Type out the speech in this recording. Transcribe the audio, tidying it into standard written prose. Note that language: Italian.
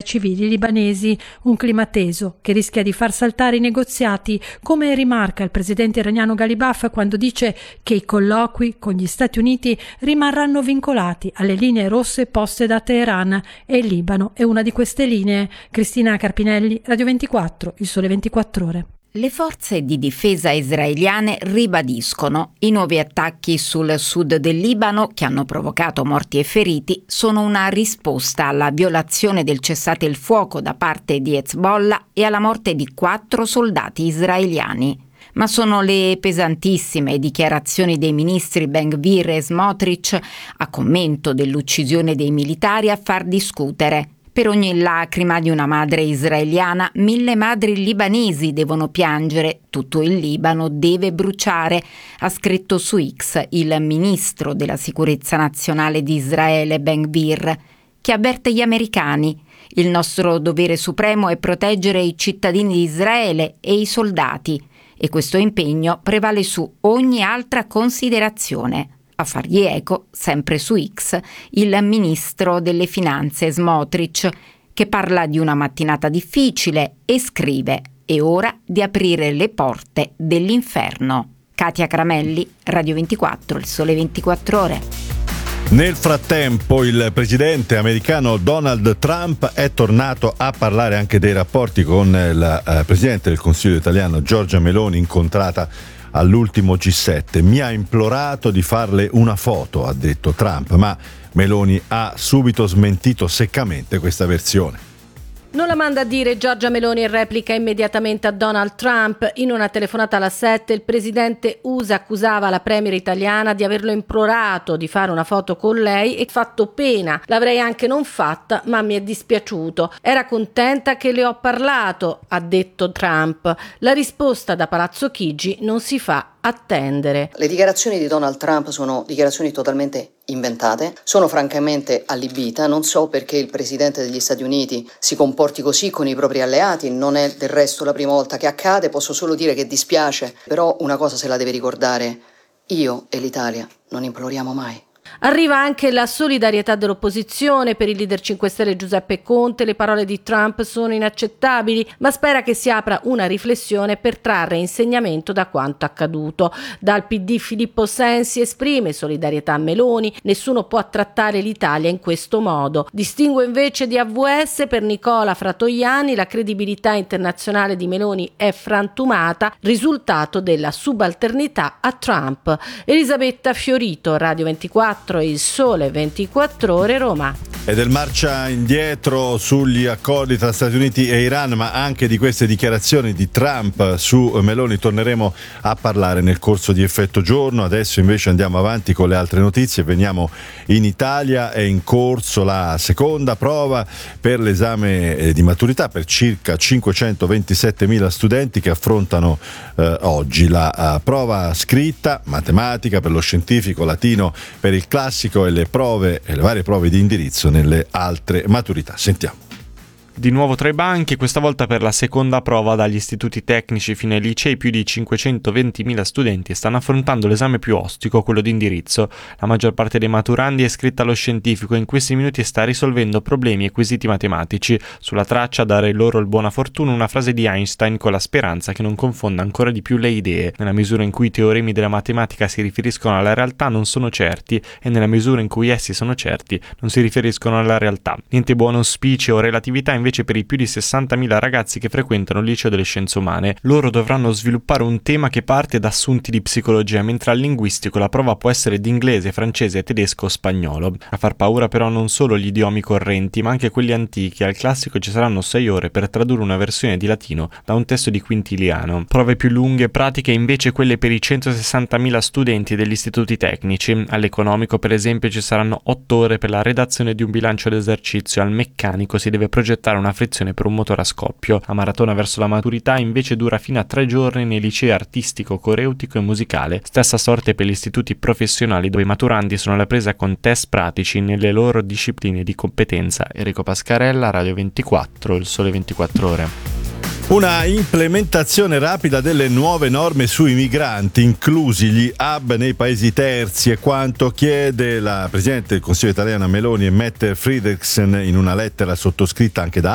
civili libanesi, un clima teso che rischia di far saltare i negoziati, come rimarca il presidente iraniano Ghalibaf quando dice che i colloqui con gli Stati Uniti rimarranno vincolati alle linee rosse poste da Teheran e il Libano è una di queste linee. Cristina Carpinelli, Radio 24, Il Sole 24 Ore. Le forze di difesa israeliane ribadiscono i nuovi attacchi sul sud del Libano, che hanno provocato morti e feriti, sono una risposta alla violazione del cessate il fuoco da parte di Hezbollah e alla morte di 4 soldati israeliani. Ma sono le pesantissime dichiarazioni dei ministri Ben-Gvir e Smotrich a commento dell'uccisione dei militari a far discutere. Per ogni lacrima di una madre israeliana, 1000 madri libanesi devono piangere, tutto il Libano deve bruciare, ha scritto su X il ministro della sicurezza nazionale di Israele, Ben-Gvir, che avverte gli americani: il nostro dovere supremo è proteggere i cittadini di Israele e i soldati, e questo impegno prevale su ogni altra considerazione. A fargli eco, sempre su X, il ministro delle finanze Smotrich, che parla di una mattinata difficile e scrive: è ora di aprire le porte dell'inferno. Katia Cramelli, Radio 24, Il Sole 24 Ore. Nel frattempo il presidente americano Donald Trump è tornato a parlare anche dei rapporti con la presidente del Consiglio italiano Giorgia Meloni, incontrata all'ultimo G7. Mi ha implorato di farle una foto, ha detto Trump, ma Meloni ha subito smentito seccamente questa versione. Non la manda a dire Giorgia Meloni e replica immediatamente a Donald Trump. In una telefonata alla 7 il presidente USA accusava la premier italiana di averlo implorato di fare una foto con lei e fatto pena. L'avrei anche non fatta, ma mi è dispiaciuto. Era contenta che le ho parlato, ha detto Trump. La risposta da Palazzo Chigi non si fa attendere. Le dichiarazioni di Donald Trump sono dichiarazioni totalmente inventate, sono francamente allibita, non so perché il presidente degli Stati Uniti si comporti così con i propri alleati, non è del resto la prima volta che accade, posso solo dire che dispiace, però una cosa se la deve ricordare: io e l'Italia non imploriamo mai. Arriva anche la solidarietà dell'opposizione per il leader 5 Stelle Giuseppe Conte. Le parole di Trump sono inaccettabili, ma spera che si apra una riflessione per trarre insegnamento da quanto accaduto. Dal PD Filippo Sensi esprime solidarietà a Meloni: nessuno può trattare l'Italia in questo modo. Distingue invece di AVS per Nicola Fratoianni: la credibilità internazionale di Meloni è frantumata, risultato della subalternità a Trump. Elisabetta Fiorito, Radio 24, Il Sole 24 Ore, Roma. E del marcia indietro sugli accordi tra Stati Uniti e Iran, ma anche di queste dichiarazioni di Trump su Meloni torneremo a parlare nel corso di Effetto Giorno. Adesso invece andiamo avanti con le altre notizie. Veniamo in Italia. È in corso la seconda prova per l'esame di maturità per circa 527.000 studenti che affrontano oggi la prova scritta, matematica per lo scientifico, latino per il classico e le varie prove di indirizzo nelle altre maturità. Sentiamo. Di nuovo tra i banchi, questa volta per la seconda prova dagli istituti tecnici fino ai licei, più di 520.000 studenti stanno affrontando l'esame più ostico, quello di indirizzo. La maggior parte dei maturandi è iscritta allo scientifico e in questi minuti sta risolvendo problemi e quesiti matematici. Sulla traccia, a dare loro il buona fortuna, una frase di Einstein con la speranza che non confonda ancora di più le idee. Nella misura in cui i teoremi della matematica si riferiscono alla realtà non sono certi, e nella misura in cui essi sono certi non si riferiscono alla realtà. Niente buon auspicio o relatività invece per i più di 60.000 ragazzi che frequentano il liceo delle scienze umane. Loro dovranno sviluppare un tema che parte da assunti di psicologia, mentre al linguistico la prova può essere di inglese, francese, tedesco o spagnolo. A far paura però non solo gli idiomi correnti, ma anche quelli antichi. Al classico ci saranno 6 ore per tradurre una versione di latino da un testo di Quintiliano. Prove più lunghe e pratiche invece quelle per i 160.000 studenti degli istituti tecnici. All'economico, per esempio, ci saranno 8 ore per la redazione di un bilancio d'esercizio. Al meccanico si deve progettare una frizione per un motore a scoppio. La maratona verso la maturità invece dura fino a 3 giorni nei licei artistico, coreutico e musicale. Stessa sorte per gli istituti professionali, dove i maturandi sono alla presa con test pratici nelle loro discipline di competenza. Enrico Pascarella, Radio 24, Il Sole 24 Ore. Una implementazione rapida delle nuove norme sui migranti, inclusi gli hub nei paesi terzi, è quanto chiede la Presidente del Consiglio italiana Meloni e Mette Frederiksen in una lettera sottoscritta anche da